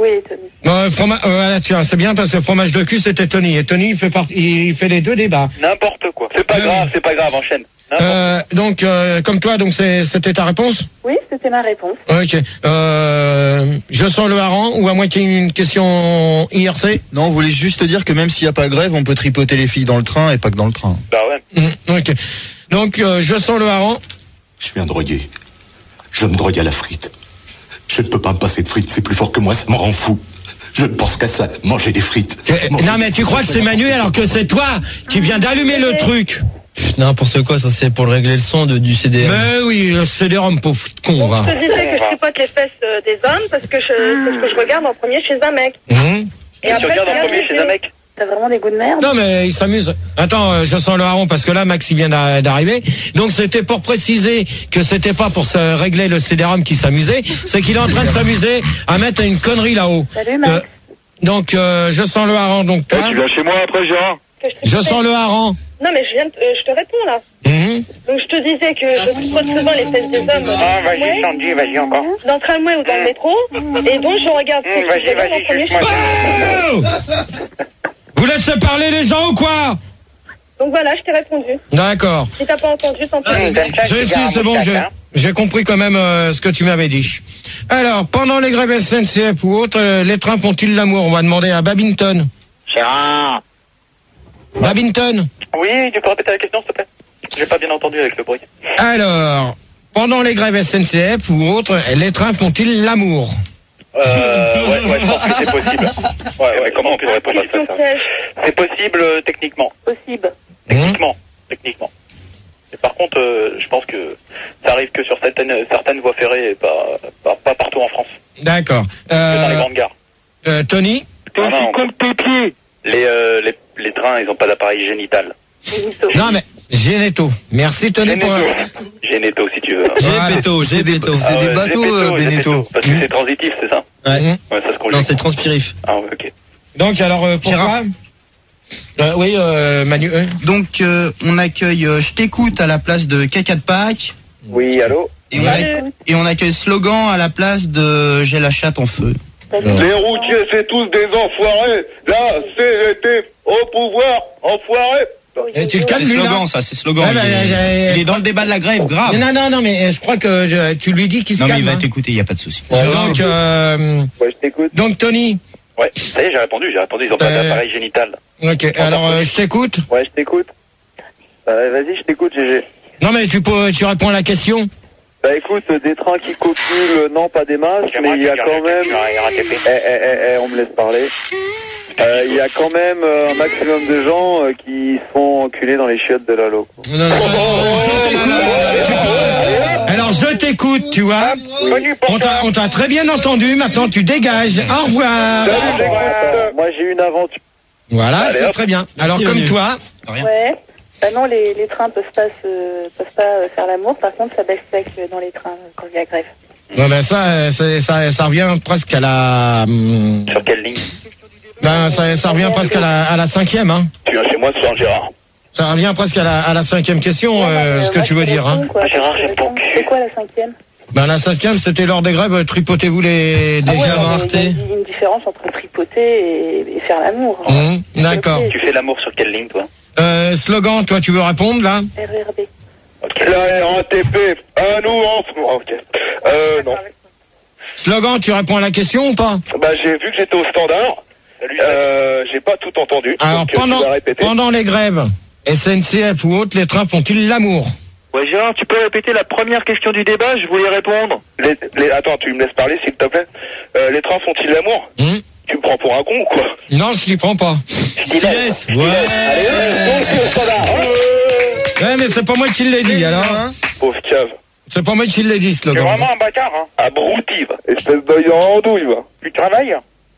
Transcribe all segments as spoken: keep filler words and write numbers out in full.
Oui, Tony. Euh, froma- euh, tiens, c'est bien parce que fromage de cul, c'était Tony. Et Tony, il fait, part- il fait les deux débats. N'importe quoi. C'est pas Euh, grave, c'est pas grave, enchaîne. Euh, donc, euh, comme toi, donc c'est, c'était ta réponse? Oui, c'était ma réponse. Ok. Euh, je sens le hareng, ou à moins qu'il y ait une question I R C? Non, on voulait juste dire que même s'il n'y a pas grève, on peut tripoter les filles dans le train et pas que dans le train. Bah ouais. Mmh, ok. Donc, euh, je sens le hareng. Je viens de droguer. Je me drogue à la frite. Je ne peux pas me passer de frites, c'est plus fort que moi, ça me rend fou. Je ne pense qu'à ça, manger des frites. Euh, Manger non, mais des tu frites, crois que ça c'est me- Manu alors que c'est toi qui viens d'allumer le truc? N'importe quoi, ça c'est pour le régler le son de, du C D M. Mais oui, le C D R O M, pauvre con, Donc, va. je te disais que je tripote les fesses euh, des hommes parce que je, c'est ce que je regarde en premier chez un mec. Mmh. Et Tu après, regardes je en regarde premier les chez yeux. un mec. T'as vraiment des goûts de merde. Non, mais il s'amuse. Attends, euh, je sens le hareng parce que là, Max, il vient d'a- d'arriver. Donc, c'était pour préciser que c'était pas pour se régler le C D R O M qui s'amusait, c'est qu'il est en train de s'amuser à mettre une connerie là-haut. Salut, Max. Euh, donc, euh, je sens le hareng, donc toi. Eh, tu viens chez moi après, Gérard? Que je, Je tripotais. sens le hareng. Non, mais je viens de, euh, je te réponds là. Mhm. Donc je te disais que je tripote souvent les fesses des hommes dans Ah, le vas-y, tramway, Sandy, vas-y encore. dans le tramway ou dans le métro, et donc je regarde ce Mmh, que vas-y, je regarde vas-y, en premier chez suce-moi. Oh vous laissez parler les gens ou quoi? Donc voilà, je t'ai répondu. D'accord. Si t'as pas entendu, tant pis. Mmh, t'aimes ça, Je tu suis, gardes c'est un bon, moustache, j'ai, hein. j'ai compris quand même euh, ce que tu m'avais dit. Alors, pendant les grèves S N C F ou autres, euh, les trains font-ils l'amour? On va demander à Babington. Gérard. Babington. Oui, tu peux répéter la question, s'il te plaît? J'ai pas bien entendu avec le bruit. Alors, pendant les grèves S N C F ou autres, les trains font-ils l'amour? Euh, ouais, ouais, je pense que c'est possible. Ouais, ouais, mais comment on peut répondre à ça, Question ça piège. C'est possible euh, techniquement. Possible. Techniquement. Techniquement. Et par contre, euh, je pense que ça arrive que sur certaines, certaines voies ferrées et pas, pas, pas partout en France. D'accord. Que dans les Euh, grandes gares. euh, Tony? T'es aussi con que tes pieds. Les, euh, les, les trains, ils ont pas d'appareil génital. Non, mais Généto. Merci, Tony. Pour... Généto, si tu veux. Gépéto, C'est des, Gépéto. c'est Ah des ouais, bateaux, Gépéto, euh, Gépéto. Beneteau. Parce que c'est transitif, c'est ça? Ouais. Mhm. Ouais, ça se conjugue. Non, c'est transpirif. Ah ouais, ok. Donc, alors, euh, pourquoi euh, Oui, euh, Manu. euh. Donc, euh, on accueille euh, Je t'écoute à la place de Caca de Pâques. Oui, allô? Et on, accueille, et on accueille Slogan à la place de J'ai la chatte en feu. Les routiers, c'est tous des enfoirés. Là, C G T au pouvoir, enfoirés. Et tu le C'est calmes, lui, là Slogan, ça, c'est Slogan. Ouais, bah, il, est, euh, il est dans le débat de la grève, grave. Non, non, non, mais euh, je crois que je- tu lui dis qu'il se Non, mais calme. il va hein. t'écouter, il n'y a pas de souci. Donc, euh, Ouais, je t'écoute. donc, Tony. Ouais, ça y est, j'ai répondu, j'ai répondu, ils ont pas Euh, d'appareil génital. Ok, alors, euh, je t'écoute. Ouais, je t'écoute. Euh, vas-y, je t'écoute, G G. Non, mais tu peux, tu réponds à la question. Bah écoute, des trains qui copulent, non pas des masses, mais il y a quand même... Eh, eh, eh, eh, on me laisse parler. Euh, Il y a quand même euh, un maximum de gens euh, qui se font enculer dans les chiottes de Lalo. Non, non, non, je t'écoute. Tu peux- Alors, je t'écoute, tu vois. On t'a, on t'a très bien entendu. Maintenant, tu dégages. Au revoir. Attends, moi j'ai une aventure. Voilà, Allez, c'est hop. très bien. Alors, Merci, comme Manu. toi. Ouais. Bah non, les, les trains peuvent pas se, peuvent pas euh, faire l'amour. Par contre, ça baisse sec euh, dans les trains euh, quand il y a grève. Non, mais ça, euh, c'est- ça, ça revient presque à la. hum, Sur quelle ligne? Ben, ça, ça revient presque à la, à la cinquième, hein. Tu viens chez moi ce soir, Gérard. Ça revient presque à la, à la cinquième question, euh, Ouais, ce que moi, tu je veux te dire, hein. réponds, quoi. Ah, Gérard, Je te j'aime ton réponds. cul. C'est quoi la cinquième? Ben, la cinquième, c'était lors des grèves. Tripotez-vous les, Ah des ouais, gamins. non, mais il y a une une différence entre tripoter et, et faire l'amour. Hum, D'accord. Tu fais l'amour sur quelle ligne, toi? Euh, slogan, toi, tu veux répondre, là? R R B. Ok. La R A T P, à nous en France. Ok. Euh, non. Slogan, tu réponds à la question ou pas? Bah, j'ai vu que j'étais au standard. Euh, j'ai pas tout entendu. Alors, donc, euh, pendant, tu vas répéter. pendant les grèves, S N C F ou autres, les trains font-ils l'amour? Ouais, Gérard, tu peux répéter la première question du débat? Je voulais répondre. Les, les, attends, tu me laisses parler, s'il te plaît. Euh, les trains font-ils l'amour? Hum Tu me prends pour un con ou quoi? Non, je t'y prends pas. Stylès. Allez, donc, c'est au standard. Ouais, mais c'est pas moi qui l'ai dit, alors. Pauvre cave. C'est pas moi qui l'ai dit, C'est slogan. vraiment un bâtard, hein. Abruti, va. Espèce d'œil en andouille, va. Tu travailles?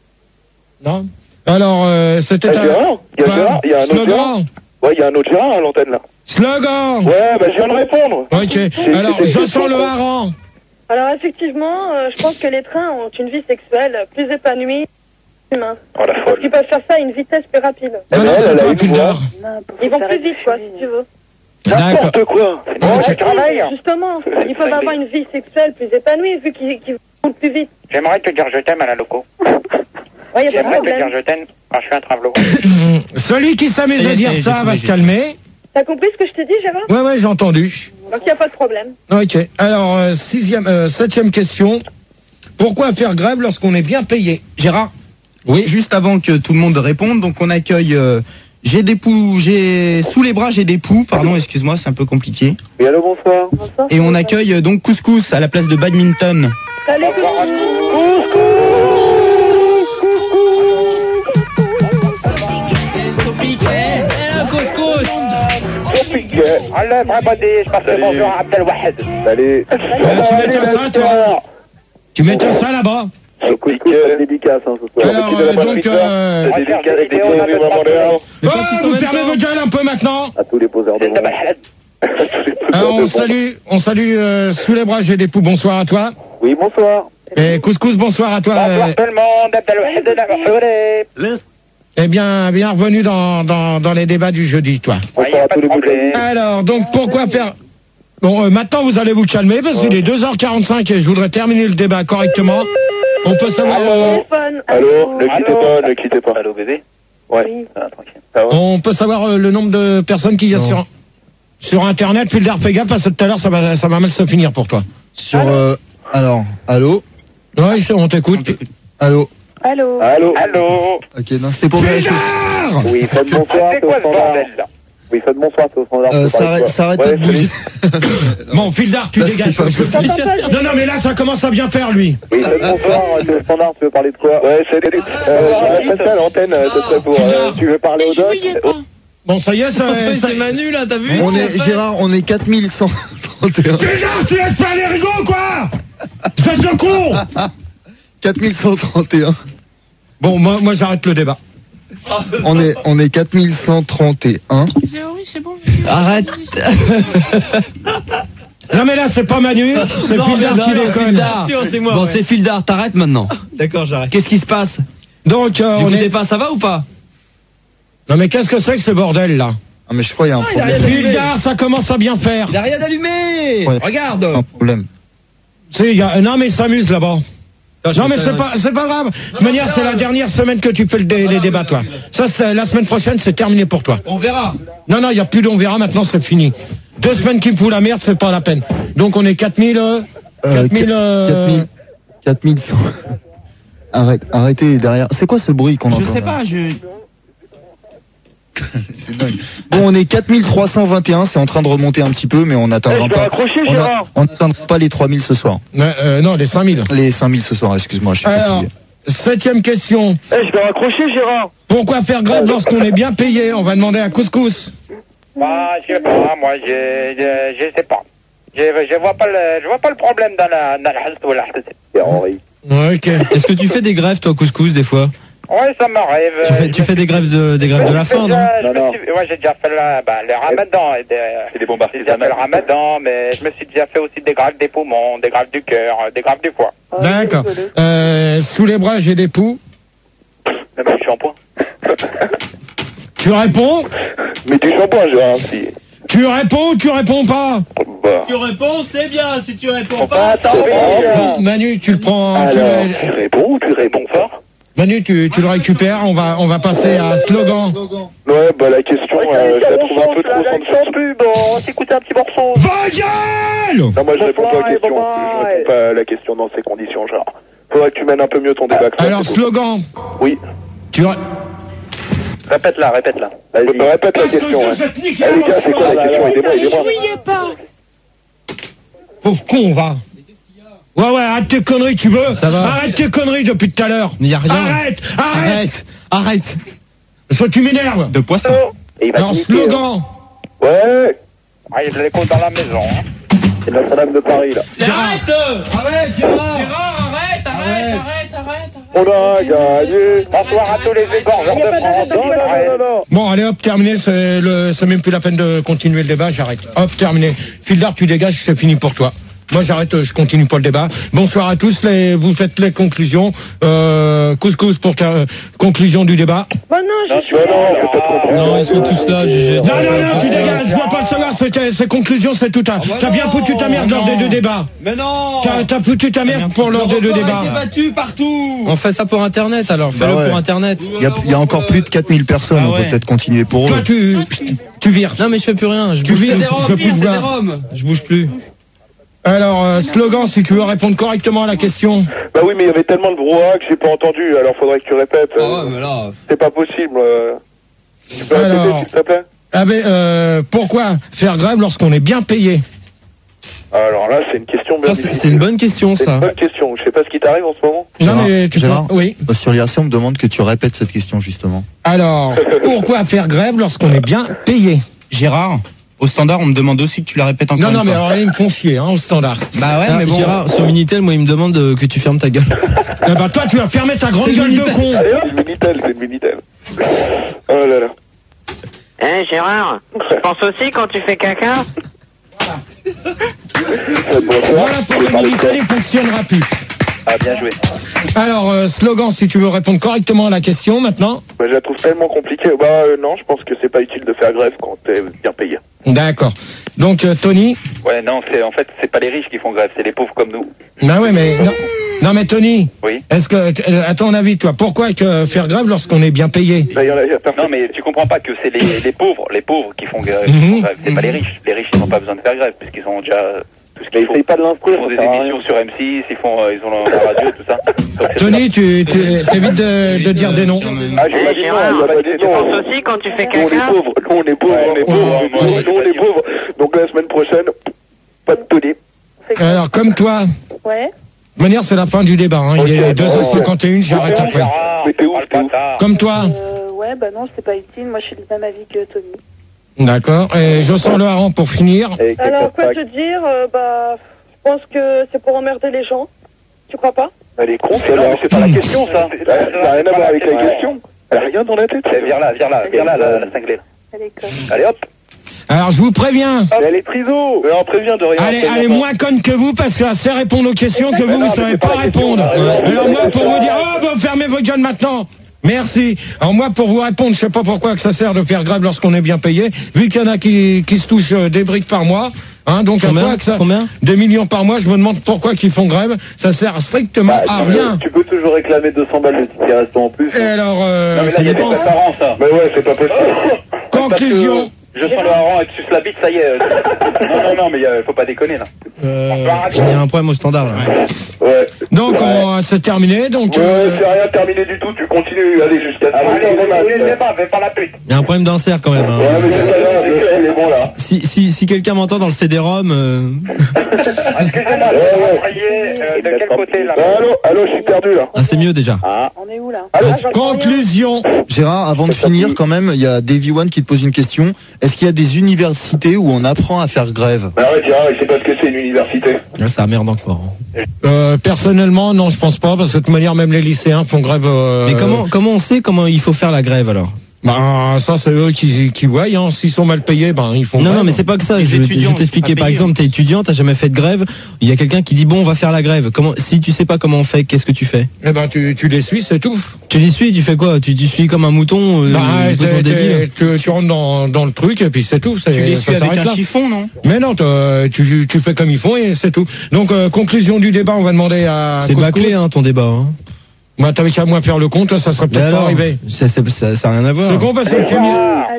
Non. Alors, euh, c'était Ah, Gérard, il y a Quoi Gérard, il y a un autre Gérard. Slogan. Ouais, il y a un autre Gérard à l'antenne, là. Slogan. Ouais, bah, je viens de répondre. Ok. Alors, je sens le hareng. Alors effectivement, euh, je pense que les trains ont une vie sexuelle plus épanouie que l'humain. Oh, la Parce folle. qu'ils peuvent faire ça à une vitesse plus rapide. Non, non, elle, c'est elle a toi, une Filder. voix. Ils vont plus vite, quoi, si tu veux. D'accord. N'importe quoi. Oh, tu travailles? Justement, ils peuvent avoir une vie sexuelle plus épanouie vu qu'ils qu'ils roule plus vite. J'aimerais te dire je t'aime à la loco. Ouais, y a pas de J'aimerais te dire problème. je t'aime quand je suis en train de vlogger. Celui qui s'amuse Ça y à est, dire ça y est, ça j'ai va tout se calmer. T'as compris ce que je t'ai dit, Gérard? Ouais, ouais, j'ai entendu. Donc y a pas de problème. Ok. Alors, euh, sixième, euh, septième question. Pourquoi faire grève lorsqu'on est bien payé? Gérard? Oui. Juste avant que tout le monde réponde, donc on accueille. Euh, j'ai des poux, j'ai sous les bras, j'ai des poux. Pardon, excuse-moi, c'est un peu compliqué. Oui, allô, bonsoir. Bonsoir. Et on accueille euh, donc Couscous à la place de Badminton. Salut, Enlève Rabadi, je passe le bonjour à Abdelwahed. Salut. Euh, tu m'éteins ça, toi? Tu m'éteins ça là-bas? Le couscous, c'est dédicace, hein, ce soir. Alors, euh, donc, euh... On va faire des vidéos, on a vidéos, pas de Montréal. oh, vous fermez votre gueule un peu maintenant. À tous les poseurs de C'est de bombes. Balhalad. Alors, on salue, on salue euh, sous les bras, j'ai des poux. Bonsoir à toi. Oui, bonsoir. Et Couscous, bonsoir à toi. Bonsoir euh, tout le monde, Abdelwahed de la Mahfouré. Eh bien, bienvenue dans, dans, dans les débats du jeudi, toi. Ouais, y a pas de problème. Alors, donc, pourquoi faire... Bon, euh, maintenant, vous allez vous calmer, parce qu'il est deux heures quarante-cinq et je voudrais terminer le débat correctement. On peut savoir... euh, téléphone. Allô, ne quittez Allô. pas, ne quittez pas. Allô bébé. Ouais. Oui. Ah, tranquille. Ça va? on peut savoir euh, le nombre de personnes qu'il y a Non. sur, sur Internet. Puis le fais gaffe, parce que tout à l'heure, ça va, ça va mal se finir pour toi. Sur euh, alors, allô, Ouais, je- on t'écoute. allô. Allô. Allô? Allô. Ok, non, c'était pour vérifier. Oui, faites bonsoir, C'est c'est au quoi ce standard. bordel là? Oui, faites bonsoir, c'est au standard. Euh, faut ça parler de arrête, quoi. ça arrête Ouais, pas de bouger. Bon, Fildar, tu Là, dégages. c'est pas Je- possible. Non, non, mais là, ça commence à bien faire, lui. Oui, faites bonsoir, c'est au standard, tu veux parler de quoi? Ouais, c'est des... Euh, je reste à l'antenne, ce serait pour... euh, tu veux parler au doc? Bon, ça y est, ça... ça... C'est Manu là, t'as vu? On est Gérard, on est quatre mille cent trente et un. Fildar, tu laisses pas les rigots, quoi. Fais le con. quatre mille cent trente et un. Bon, moi, moi j'arrête le débat. On est on est quatre mille cent trente et un. Arrête. Non, mais là, c'est pas Manu, c'est Non, Fildar non, qui non, déconne. Fildar. c'est Bon, c'est Fildar, t'arrêtes maintenant. D'accord, j'arrête. Qu'est-ce qui se passe? Donc, euh, Du on coup, est... t'es pas, ça va ou pas? Non, mais qu'est-ce que c'est que ce bordel, là? Ah mais je crois qu'il y a un problème. Fildar, ça commence à bien faire. Il a rien allumé. Ouais. Regarde. Un problème. Tu sais, il y a... Non, mais il s'amuse, là-bas. Non, mais c'est pas, c'est pas grave. De toute manière, c'est la dernière semaine que tu fais le dé- les débats, toi. Ça, c'est la semaine prochaine, c'est terminé pour toi. On verra. Non, non, il n'y a plus de on verra, maintenant, c'est fini. Deux semaines qui me foutent la merde, c'est pas la peine. Donc, on est quatre mille... Euh, Euh, quatre mille... euh, quatre mille. quatre mille cent. Arrête, arrêtez derrière. C'est quoi ce bruit qu'on entend? Je sais là pas, je. C'est dingue. Bon, on est quatre mille trois cent vingt et un, c'est en train de remonter un petit peu, mais on n'atteindra Eh, je vais pas. accrocher, On a- Gérard. on n'atteindra pas les trois mille ce soir. euh, euh, non, les cinq mille. Les cinq mille ce soir, excuse-moi, je suis Alors, fatigué. septième question. Eh, je vais raccrocher, Gérard. Pourquoi faire grève lorsqu'on est bien payé? On va demander à Couscous. Moi, je sais pas, moi, je, je, je sais pas. Je, je vois pas le, je vois pas le problème dans la, dans la halte ou la halte. C'est Henri. Ok. Est-ce que tu fais des grèves, toi, Couscous, des fois? Ouais, ça m'arrive. Tu fais, Je tu me fais des grèves de, des grèves de la Je fais faim, non? déjà- je Non, me non. suis- Ouais, j'ai déjà fait la, bah, le ramadan. et des- C'est des bombards J'ai déjà fait le ramadan, mais je me suis déjà fait aussi des grèves des poumons, des grèves du cœur, des grèves du foie. D'accord. Euh, sous les bras, j'ai des poux. Même du shampoing. Tu réponds? Mais du shampoing, Gérard, si. Tu réponds ou tu réponds pas? Bah. Tu réponds, c'est bien. Si tu réponds Attends, Bon, Manu, tu le prends. Tu, Alors, le- tu réponds ou tu réponds fort? Manu, tu, tu le récupères. On va, on va passer à slogan. Ouais, bah la question, euh, je la trouve un peu trop sans pub, on va s'écouter un petit morceau. Va gueule! Non, moi je réponds pas aux Bye, questions. bye. Je réponds pas à la question dans ces conditions, genre. Faudrait que tu mènes un peu mieux ton débat que ça. Alors, c'est tout. slogan. Oui. Tu ré- Répète-la, répète-la. Vas-y. Bah, répète la question, ouais. Eh, les gars, c'est quoi la question? Aidez-moi, aidez-moi. Pauvre con, va. Ouais, ouais, arrête tes conneries, tu veux? Ça va. Arrête tes conneries depuis tout à l'heure. Mais y a rien. Arrête, arrête. Arrête. Arrête. Parce que tu m'énerves. De poisson. Et il va Alors, te niquer, slogan. hein. Ouais. Ah, il y a de l'écho dans la maison. Hein. C'est Notre-Dame de Paris, là. Arrête, Gérard. On a gagné. Bonsoir à tous les égorgeurs de France. Non, non, non, non, non. Bon, allez, hop, terminé. C'est le, c'est même plus la peine de continuer le débat. J'arrête. Hop, terminé. Fildar, tu dégages, c'est fini pour toi. moi j'arrête, je continue pas le débat. Bonsoir à tous, les, vous faites les conclusions. Euh, couscous pour ta conclusion du débat. Bon, non, je Non, suis tu vois, non, Non, ils sont tous là, G G. Non, non, non, tu dégages, je vois pas le savoir, c'est, ces conclusions, c'est tout. T'as, bah t'as bien non, foutu ta merde lors non. des deux débats. Mais non. T'as, t'as foutu ta merde pour lors des deux débats. battu partout. On fait ça pour Internet alors, fais-le Bah ouais. pour Internet. Il y a, il y a encore plus de quatre mille personnes, Ah on ouais. peut peut-être continuer pour Toi, eux. tu, tu vires. Non mais je fais plus rien, je Tu bouge vires, plus. je peux plus voir. Je bouge plus. Alors, euh, slogan, si tu veux répondre correctement à la question. Bah oui, mais il y avait tellement de brouhaha que j'ai pas entendu, alors faudrait que tu répètes. Ah ouais, mais là. C'est pas possible. euh. Tu peux Alors. répéter, s'il te plaît? Ah ben, euh, pourquoi faire grève lorsqu'on est bien payé? Alors là, c'est une question bien Ça, c'est, difficile. c'est une bonne question C'est ça. une bonne question. Je sais pas ce qui t'arrive en ce moment. Non Gérard, mais tu Gérard. peux. Oui. Sur l'I R C, on me demande que tu répètes cette question justement. Alors, pourquoi faire grève lorsqu'on est bien payé? Gérard, au standard, on me demande aussi que tu la répètes encore Non, une non, mais fois. alors là, ils me font chier, hein, au standard. Bah ouais, Ah, mais bon. Gérard, sur Minitel, moi il me demande de- que tu fermes ta gueule. Eh ben, toi, tu vas fermer ta grande C'est gueule de Minitel. con. Allez, hop, c'est une Minitel, c'est une Minitel. Oh là là. Eh Gérard, tu penses aussi quand tu fais caca? Voilà pour le Minitel, il fonctionnera plus. Ah, bien joué. Alors, euh, slogan, si tu veux répondre correctement à la question, maintenant. Bah, je la trouve tellement compliquée. Bah, euh, non, je pense que c'est pas utile de faire grève quand t'es bien payé. D'accord. Donc, euh, Tony. Ouais, non, c'est en fait, c'est pas les riches qui font grève, c'est les pauvres comme nous. Bah ouais, mais non, non mais Tony. Oui. Est-ce que, euh, à ton avis, toi, pourquoi que faire grève lorsqu'on est bien payé? Bah, y en a, y a personne. Non, mais tu comprends pas que c'est les, les pauvres, les pauvres qui font grève. qui Mhm. font grève. C'est pas les riches. Les riches, ils n'ont pas besoin de faire grève puisqu'ils ont déjà euh, tout ce Mais qu'il faut. essaye pas de Ils l'instruire, font ça des sert à rien. émissions sur M six, ils font, euh, ils ont la radio, tout ça. Donc, c'est Tony, tu, tu t'évites de, de dire des noms. Ah, j'ai Eh pas dit non, Gérard, j'ai pas dit tu non. penses aussi quand tu fais Nous, on est caca? pauvres. Nous, on est pauvres. Ouais, on est pauvres, hein, moi, Nous, moi, j'ai nous, on pas est dit. pauvres. Donc, la semaine prochaine, pas de Tony. Alors, comme toi. Ouais. De manière, c'est la fin du débat, hein. Il est deux heures cinquante et une, j'arrête après. Gérard, Mais t'es où, parle t'es pas où tard. Comme toi. Euh, ouais, bah non, c'est pas utile. Moi, je suis du même avis que Tony. D'accord. Et je sens le hareng pour finir. Et Alors, quoi tac, te dire euh, Bah, je pense que c'est pour emmerder les gens. Tu crois pas? Elle est con, Non, celle-là. mais c'est pas la question, ça. Ça n'a rien à voir avec la Ouais. question. Elle a rien dans la tête. Eh, Viens là, viens là, viens là, la, la cinglée. là. Elle est conne. Allez hop. Alors, je vous préviens. Mais elle est triso. Mais on prévient de rien. Allez, prévient allez, pas. moins conne que vous, parce que assez répondre aux questions que vous, non, vous mais savez c'est pas pas la question. répondre. Ouais. Alors moi, pour vous dire, oh, vous fermez vos gueules maintenant. Merci. Alors moi, pour vous répondre, je sais pas pourquoi que ça sert de faire grève lorsqu'on est bien payé, vu qu'il y en a qui, qui se touchent euh, des briques par mois. Hein, donc à Combien quoi que ça, Combien des millions par mois, je me demande pourquoi qu'ils font grève. Ça sert strictement Bah, à tu peux- rien. Tu peux toujours réclamer deux cents balles de ticket resto en plus. Et alors, euh, Non, mais là, ça il y a des dépend. parents, ça. Mais ouais, c'est pas possible. Conclusion. Je sens le hareng, elle te suce la bite, ça y est. Non, non, non, mais euh, faut pas déconner, là. Euh, il y a un problème au standard là. Ouais. Donc, on, c'est terminé. Donc, Ouais, euh, c'est rien terminé du tout. Tu continues. Allez, jusqu'à. Allez, allez, le débat, fais pas la pute. Il y a un problème d'insert quand même. hein. Ouais, mais c'est pas grave, il est bon là. Si, si, si quelqu'un m'entend dans le C D-ROM, euh, Excusez-moi, Ouais, je ouais. vais rayer, euh, de quel côté, là? Allô, allô, je suis perdu là. ah, c'est mieux déjà. On est où là? Allô, Ah, j'entends rien. conclusion. Gérard, avant de finir, quand même, il y a Davy One qui te pose une question. Est-ce qu'il y a des universités où on apprend à faire grève? Mais arrête, Gérard, il sait pas ce que c'est une université. Là, ça merde encore. Euh, personnellement, non, je pense pas, parce que de toute manière, même les lycéens font grève. euh, Mais comment, comment on sait comment il faut faire la grève alors? Ben, ça, c'est eux qui, qui voient, hein. S'ils sont mal payés, ben, ils font Non, grève. non, mais c'est pas que ça. Les Je vais, je étudiants, vais t'expliquer. ils sont pas Par payés, exemple, t'es étudiant, t'as jamais fait de grève. Il y a quelqu'un qui dit bon, on va faire la grève. Comment, si tu sais pas comment on fait, qu'est-ce que tu fais? Eh ben, tu, tu les suis, c'est tout. Tu les suis, tu fais quoi? Tu, tu suis comme un mouton, euh, Bah, complètement t'es- débile. t'es- tu, tu rentres dans, dans le truc, et puis c'est tout. C'est- Tu les ça suis avec s'arrête un là. chiffon, non? Mais non, t'as- tu, tu fais comme ils font, et c'est tout. Donc, euh, conclusion du débat, on va demander à C'est Couscous. bâclé, hein, ton débat. Hein. Moi, t'avais qu'à moi faire le compte, toi, ça serait Mais peut-être pas alors, arrivé. ça, ça, ça, ça a rien à voir. C'est con, parce que le premier.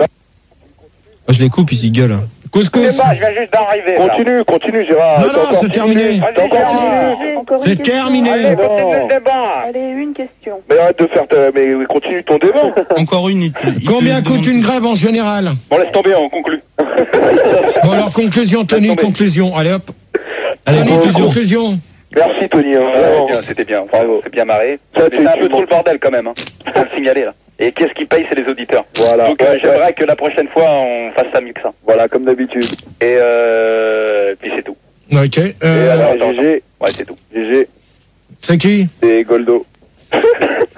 Oh, je les coupe, ils gueulent. Couscous. Je viens juste d'arriver. là. Continue, continue, Gérard. Non, T'as non, encore c'est six terminé. minutes. Vas-y, T'as encore Gérard. six minutes. J'ai encore une C'est question. terminé. Allez, continue le débat. Allez, une question. Mais arrête de faire ta... Mais oui, continue ton débat. Encore une. il te- il te Combien demande- coûte une grève en général? Bon, laisse tomber, on conclut. Bon, alors, conclusion, Tony, Attendez. conclusion. Allez, hop. Allez, Tony, conclusion. conclusion. Merci, Tony. hein, Ouais, vraiment. bien, c'était bien, Bravo. c'est bien marré. Ça, Mais tu- c'est un tu peu trop montes. le bordel quand même, hein. Je peux le signaler là. Et qu'est-ce qui paye, c'est les auditeurs. Voilà. Donc euh, Ouais, j'aimerais que la prochaine fois on fasse ça mieux que ça. Voilà, comme d'habitude. Et euh, puis c'est tout. Ok. Et Euh, alors, attends, G G, Ouais, c'est tout. G G, c'est qui? c'est Goldo.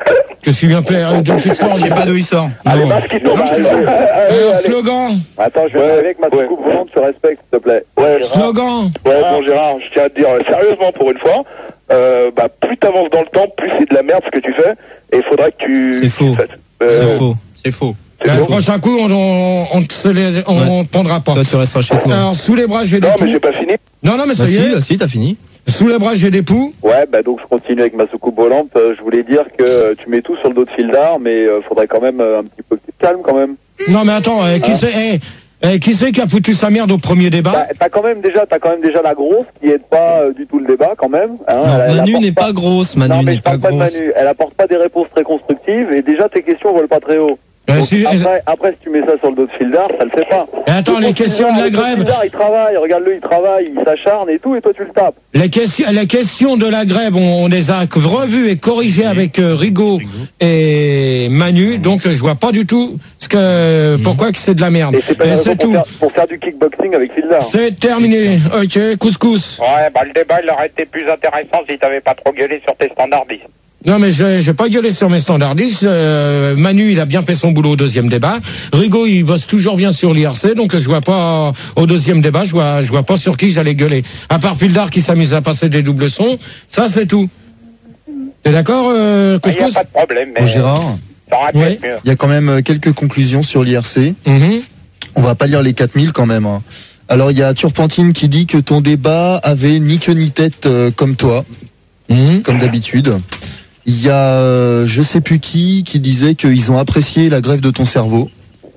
Je suis bien peur de qui sort. Je sais pas d'où il sort. Allez, Non. parce qu'il Non, je te jure. Euh, slogan. Attends, je vais ouais, avec ma soucoupe volante, tu respectes, s'il te plaît. Ouais, Slogan. ouais, bon Gérard, je tiens à te dire euh, sérieusement pour une fois, euh, bah plus t'avances dans le temps, plus c'est de la merde ce que tu fais, et il faudra que tu... C'est faux. Euh, C'est faux. C'est faux. c'est Le faux. prochain coup, on on, on, te se les- on, Ouais. on te prendra pas. Toi, tu resteras chez toi. Alors, sous les bras, j'ai des Non, mais j'ai poux. pas fini. Non, non, mais Bah ça y si, est. bah si, t'as fini. Sous les bras, j'ai des poux. Ouais, bah donc je continue avec ma soucoupe volante. Euh, je voulais dire que euh, tu mets tout sur le dos de Fildar, mais euh, faudrait quand même euh, un petit peu que tu te calmes quand même. Non, mais attends, euh, qui c'est eh, eh, qui c'est qui a foutu sa merde au premier débat? Bah, t'as quand même déjà, t'as quand même déjà la grosse qui aide pas euh, du tout le débat quand même. Hein, Non, elle- elle Manu apporte n'est pas grosse, Non, Manu mais n'est je pas parle pas de grosse. Manu. Elle apporte pas des réponses très constructives et déjà tes questions volent pas très haut. Euh, Donc, si- après, après, si tu mets ça sur le dos de Fildar, ça le fait pas. Et attends, Donc, les Fildar, questions de la le dos grève. Fildar, il travaille, regarde-le, il travaille, il s'acharne et tout, et toi tu le tapes. Les questions, les questions de la grève, on, on les a revues et corrigées avec euh, Rigaud et Manu, donc euh, je vois pas du tout ce que, pourquoi que c'est de la merde. Et c'est pas Et une raison c'est pour tout. faire, pour faire du kickboxing avec Fildar. C'est terminé. Ok, couscous. Ouais, bah le débat il aurait été plus intéressant si t'avais pas trop gueulé sur tes standardistes. Non, mais j'ai j'ai pas gueulé sur mes standardistes. Euh, Manu, il a bien fait son boulot au deuxième débat. Rigaud, il bosse toujours bien sur l'I R C, donc je vois pas au deuxième débat, je vois, je vois pas sur qui j'allais gueuler. À part Fildar qui s'amuse à passer des doubles sons, ça c'est tout. T'es d'accord, euh, Il n'y a couscous? pas de problème, mais Bon, Gérard, ça aurait pu Ouais. être mieux. il y a quand même euh, quelques conclusions sur l'I R C. Mhm. On va pas lire les quatre mille quand même. hein. Alors il y a Turpentine qui dit que ton débat avait ni queue ni tête euh, comme toi, Mhm. comme d'habitude. Il y a euh, je sais plus qui qui disait qu'ils ont apprécié la grève de ton cerveau.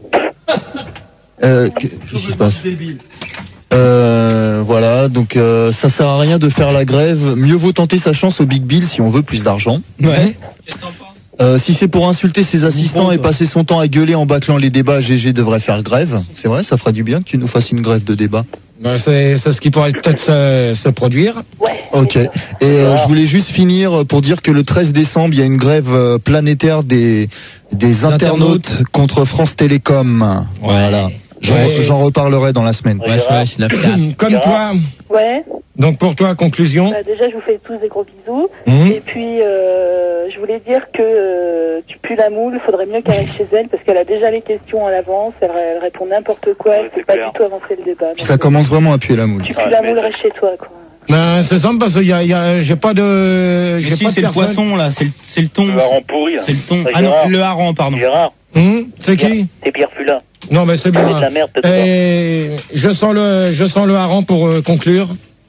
Euh, que- qu'est-ce qui se passe Euh, voilà, donc euh, ça sert à rien de faire la grève. Mieux vaut tenter sa chance au Big Bill si on veut plus d'argent. Ouais. Euh, si c'est pour insulter ses assistants et passer son temps à gueuler en bâclant les débats, G G devrait faire grève. C'est vrai, ça ferait du bien que tu nous fasses une grève de débat. Ben, c'est c'est ce qui pourrait peut-être se, se produire. Ok. Et euh, je voulais juste finir pour dire que le treize décembre, il y a une grève euh, planétaire des des internautes contre France Télécom. Voilà. J'en Ouais. j'en reparlerai dans la semaine. Wesh, wesh, neuf quatre. Comme toi. Ouais. Donc pour toi, conclusion. Bah, déjà, je vous fais tous des gros bisous. Mhm. Et puis, euh, je voulais dire que euh, tu pues la moule, faudrait mieux qu'elle reste chez elle, parce qu'elle a déjà les questions à l'avance, elle, elle répond n'importe quoi, elle c'est fait pas clair. du tout avancer le débat. Puis Donc, ça commence vraiment à puer la moule. tu pues la moule, reste chez toi, quoi. Ben, c'est simple parce que y a, y a, j'ai pas de, j'ai Mais si, pas de c'est le personne. poisson là, c'est le, c'est le thon. Le hareng pourri, là. C'est le thon. Ouais, Ah non, Gérard. le hareng, pardon. Gérard, Hum, c'est qui? c'est Pierre Fulin. Non, mais c'est C'est de bien. la merde, peut-être Et je sens le, je sens le hareng pour euh, conclure.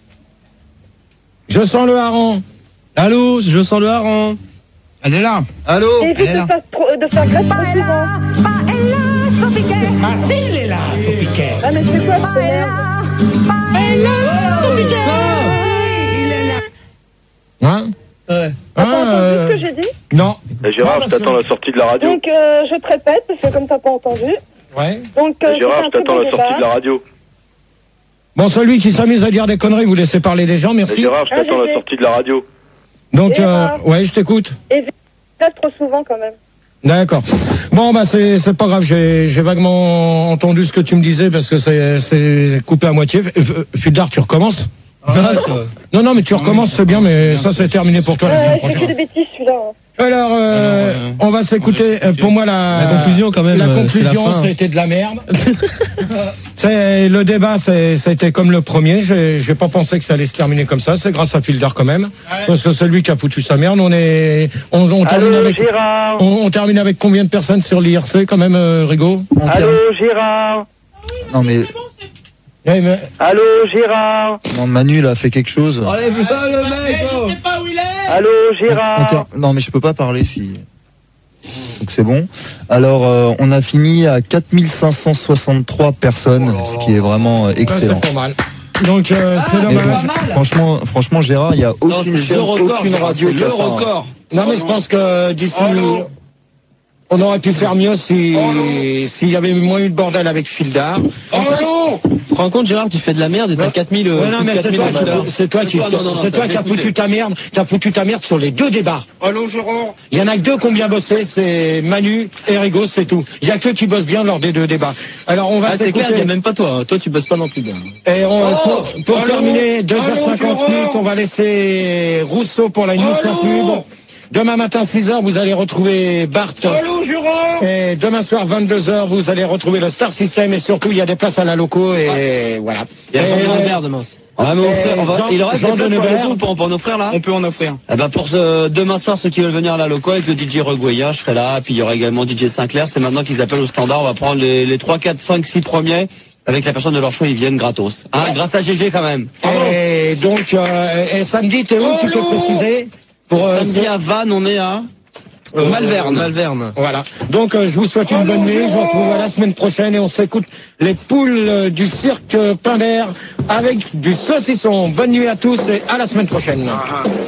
Je sens le hareng. Allô, je sens le hareng. Elle est là. Allô Évite elle est de là. faire, trop, de faire grève trop souvent. Ah, si, il est là, faut piquer. Ah, mais c'est quoi cette merde? Hein? Ouais. T'as pas Ah, entendu euh, ce que j'ai dit? non. Eh, Gérard, Non, je t'attends à la sortie de la radio. Donc, euh, je te répète, parce que comme t'as pas entendu. Ouais. Donc, euh, Eh, Gérard, c'était je un très t'attends beau à la sortie débat. de la radio. Bon, celui qui s'amuse à dire des conneries, vous laissez parler les gens, Eh, merci. Gérard, je Ah, t'attends à la j'ai- sortie de la radio. Donc, Et euh, Gérard. ouais, je t'écoute. Évite trop souvent, quand même. D'accord. Bon, bah, c'est, c'est pas grave, j'ai, j'ai vaguement entendu ce que tu me disais parce que c'est, c'est coupé à moitié. F- F- Fildar, tu recommences? Non, non, mais tu recommences, c'est bien, mais ça, c'est terminé pour toi la semaine Ouais, c'est que prochaine. des bêtises, celui-là. hein. Alors, euh, Alors, euh, on va s'écouter. on va euh, Pour moi, la, La conclusion, quand même, La euh, conclusion, c'est la fin. c'était de la merde. C'est le débat, c'est, c'était comme le premier. J'ai, j'ai pas pensé que ça allait se terminer comme ça. C'est grâce à Fildar quand même, parce que c'est lui qui a foutu sa merde. On est, on, on termine Allô, avec, Gérard. on, on termine avec combien de personnes sur l'I R C quand même, euh, Rigaud? On Allô, termine- Gérard. Non mais Eh, mais- Allô, Gérard. non, Manu là a fait quelque chose. Enlève-le le mec. oh. Allô, On Gérard. ter- Non mais je peux pas parler si. Donc c'est bon. Alors euh, on a fini à quatre mille cinq cent soixante-trois personnes, ce qui est vraiment euh, ça, excellent. c'est pas mal. Donc, euh, c'est Mais bon, dommage. franchement, franchement Gérard, il y a aucune, c'est chaîne, le record, aucune Gérard, radio c'est qui a le ça, hein. record. Non, mais je pense que d'ici, on aurait pu faire mieux si, s'il y avait moins eu de bordel avec Fildar. Tu te rends compte, Gérard, tu fais de la merde et t'as quatre mille, euh, Ouais, non, plus de mais c'est quatre mille toi, qui, auditeurs. c'est toi qui, Non, non, non, c'est t'as toi qui as écouté. foutu ta merde, t'as foutu ta merde sur les deux débats. Allô, Gérard. Il y en a que deux qui ont bien bossé, c'est Manu et Rigaud, c'est tout. Il y a que qui bossent bien lors des deux débats. Alors, on va Ah, c'est clair, il y a s'écouter. même pas toi. hein. Toi, tu bosses pas non plus bien. Et on, pour, pour allô, terminer, deux heures allô, cinquante-huit, Gérard. on va laisser Rousseau pour la news sans pub. Demain matin, six heures, vous allez retrouver Bart. Allô, Jura. Et demain soir, vingt-deux heures, vous allez retrouver le Star System. Et surtout, il y a des places à la loco. Et voilà. Il y a Jean de Nevers demain aussi. On va m'offrir, on va, Jean, il reste Jean des de places Nevers. pour, pour, pour en offrir là. On peut en offrir. Eh ben pour ce, demain soir, ceux qui veulent venir à la loco avec le D J Regoyen, je serai là. Et puis il y aura également D J Sinclair. C'est maintenant qu'ils appellent au standard. On va prendre les, les trois, quatre, cinq, six premiers. Avec la personne de leur choix, ils viennent gratos. Hein, ouais. Grâce à G G quand même. Et donc, euh, et samedi, t'es où? Oh, tu peux préciser? Pour, euh, samedi à Vannes, on est à euh, Malverne. Malverne. Voilà. Donc, euh, je vous souhaite une bonne nuit. Je vous retrouve la semaine prochaine et on s'écoute les poules euh, du cirque Pinder avec du saucisson. Bonne nuit à tous et à la semaine prochaine. Ah, ah.